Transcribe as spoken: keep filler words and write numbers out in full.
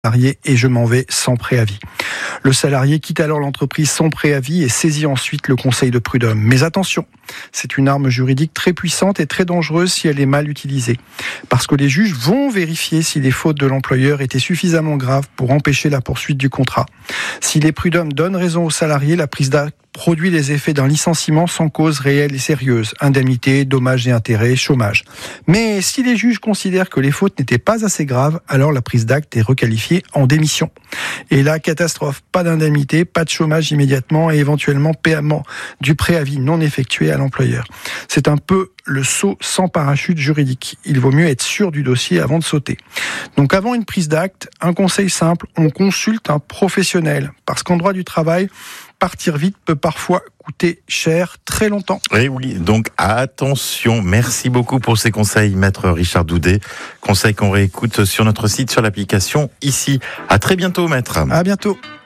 salarié et je m'en vais sans préavis. Le salarié quitte alors l'entreprise sans préavis et saisit ensuite le conseil de prud'homme. Mais attention, c'est une arme juridique très puissante et très dangereuse si elle est mal utilisée. Parce que les juges vont vérifier si les fautes de l'employeur étaient suffisamment graves pour empêcher la poursuite du contrat. Si les prud'hommes donnent raison au salarié, la prise d'acte produit les effets d'un licenciement sans cause réelle et sérieuse, indemnité, dommages et intérêts, chômage. Mais si les juges considèrent que les fautes n'étaient pas assez graves, alors la prise d'acte est requalifiée en démission. Et là, catastrophe, pas d'indemnité, pas de chômage immédiatement et éventuellement paiement du préavis non effectué à l'employeur. C'est un peu le saut sans parachute juridique. Il vaut mieux être sûr du dossier avant de sauter. Donc avant une prise d'acte, un conseil simple, on consulte un professionnel. Parce qu'en droit du travail, partir vite peut parfois coûter cher très longtemps. Et oui, donc attention. Merci beaucoup pour ces conseils, maître Richard Doudet. Conseils qu'on réécoute sur notre site, sur l'application ici. À très bientôt, maître. À bientôt.